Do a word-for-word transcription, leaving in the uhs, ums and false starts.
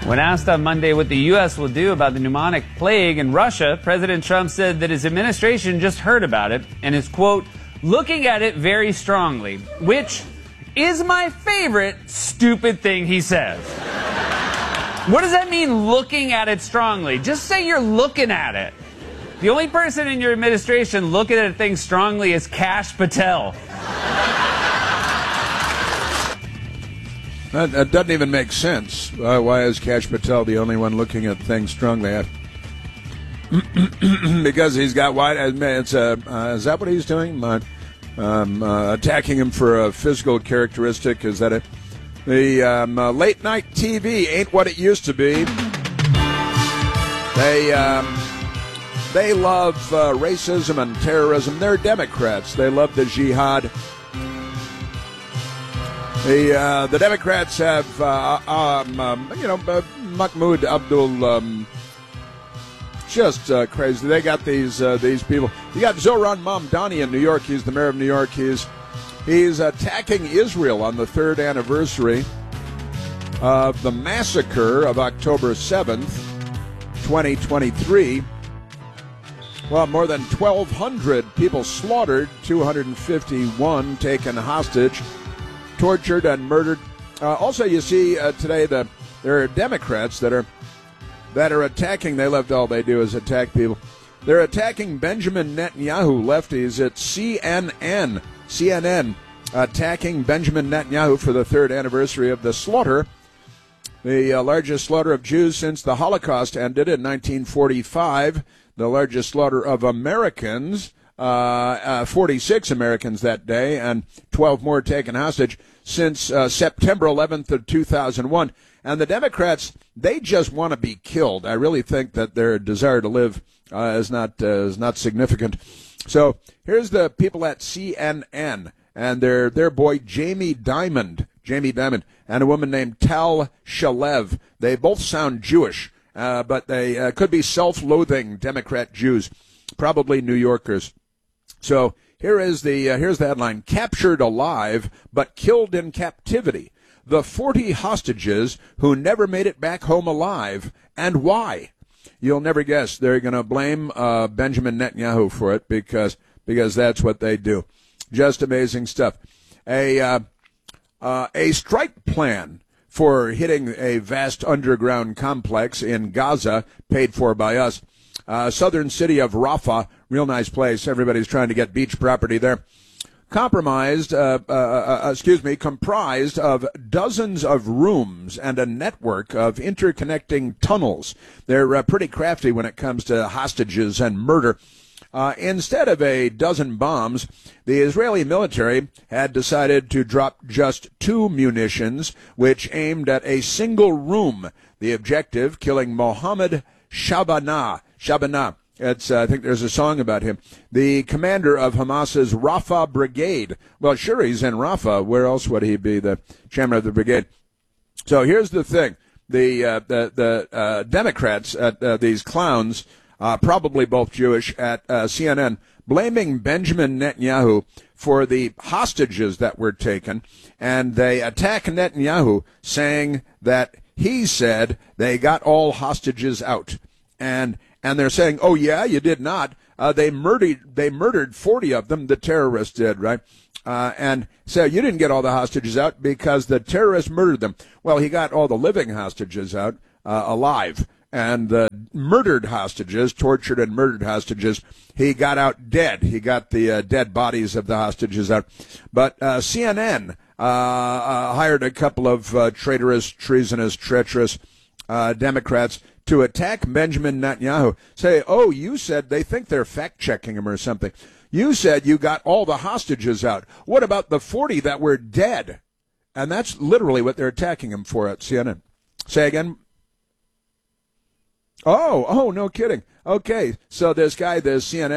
When asked on Monday what the U S will do about the pneumonic plague in Russia, President Trump said that his administration just heard about it and is, quote, looking at it very strongly, which is my favorite stupid thing he says. What does that mean, looking at it strongly? Just say you're looking at it. The only person in your administration looking at things strongly is Kash Patel. That, that doesn't even make sense. Uh, why is Kash Patel the only one looking at things strongly? Because he's got wide. It's uh, uh, is that what he's doing? Uh, um, uh, attacking him for a physical characteristic? Is that it? The um, uh, late night T V ain't what it used to be. They um, they love uh, racism and terrorism. They're Democrats. They love the jihad. The uh, the Democrats have, uh, um, um, you know, uh, Mahmoud Abdul, um, just uh, crazy. They got these uh, these people. You got Zohran Mamdani in New York. He's the mayor of New York. He's he's attacking Israel on the third anniversary of the massacre of October seventh, twenty twenty-three. Well, more than twelve hundred people slaughtered, two hundred fifty-one taken hostage, tortured and murdered. Uh, also, you see uh, today that there are Democrats that are that are attacking. They love all they do is attack people. They're attacking Benjamin Netanyahu, lefties at C N N. C N N attacking Benjamin Netanyahu for the third anniversary of the slaughter, the uh, largest slaughter of Jews since the Holocaust ended in nineteen forty-five. The largest slaughter of Americans. Uh, uh, forty-six Americans that day and twelve more taken hostage since uh, September eleventh of two thousand one. And the Democrats, they just want to be killed. I really think that their desire to live uh, is not uh, is not significant. So here's the people at C N N and their their boy Jamie Dimon, Jamie Dimon, and a woman named Tal Shalev. They both sound Jewish, uh, but they uh, could be self-loathing Democrat Jews, probably New Yorkers. So here is the uh, here's the headline: captured alive but killed in captivity. The forty hostages who never made it back home alive, and why? You'll never guess. They're going to blame uh, Benjamin Netanyahu for it because because that's what they do. Just amazing stuff. A uh, uh, a strike plan for hitting a vast underground complex in Gaza, paid for by us. Uh, southern city of Rafah, real nice place. Everybody's trying to get beach property there. Compromised, uh, uh, uh, excuse me, comprised of dozens of rooms and a network of interconnecting tunnels. They're uh, pretty crafty when it comes to hostages and murder. Uh, instead of a dozen bombs, the Israeli military had decided to drop just two munitions, which aimed at a single room. The objective, killing Mohammed Shabana. Shabana. It's, uh, I think there's a song about him. The commander of Hamas's Rafah Brigade. Well, sure, he's in Rafah. Where else would he be, the chairman of the brigade? So here's the thing. The uh, the, the uh, Democrats, at uh, these clowns, uh, probably both Jewish, at uh, C N N, blaming Benjamin Netanyahu for the hostages that were taken. And they attack Netanyahu, saying that he said they got all hostages out. And And they're saying, oh, yeah, you did not. Uh, they murdered they murdered forty of them, the terrorists did, right? Uh, and so you didn't get all the hostages out because the terrorists murdered them. Well, he got all the living hostages out uh, alive. And the murdered hostages, tortured and murdered hostages, he got out dead. He got the uh, dead bodies of the hostages out. But uh, C N N uh, uh, hired a couple of uh, traitorous, treasonous, treacherous uh, Democrats to attack Benjamin Netanyahu. Say, oh, you said they think they're fact-checking him or something. You said you got all the hostages out. What about the forty that were dead? And that's literally what they're attacking him for at C N N. Say again. Oh, oh, no kidding. Okay, so this guy, this C N N